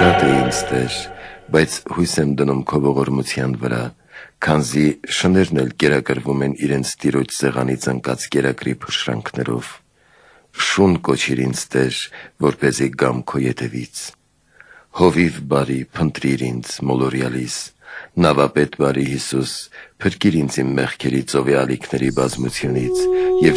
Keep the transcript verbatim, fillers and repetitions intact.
Շատ է ինձ Տեր, բայց հույս եմ դնում քո ողորմության վրա, քանզի շներն էլ կերակրվում են իրենց տիրոջ սեղանից ընկած կերակրի փշրանքներով։ Շուն կոչիր ինձ Տեր, որպեսզի գամ քո ետևից։ Հովիվ բարի փնտրիր ինձ մոլորյալիս, նավապետ բարի Հիսուս, փրկիր ինձ իմ մեղքերի ծովի ալիքների բազմությունից և